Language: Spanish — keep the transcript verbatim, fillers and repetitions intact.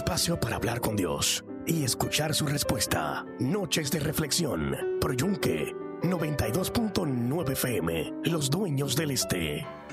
espacio para hablar con Dios y escuchar su respuesta. Noches de reflexión por Yunque noventa y dos punto nueve F M, los dueños del este.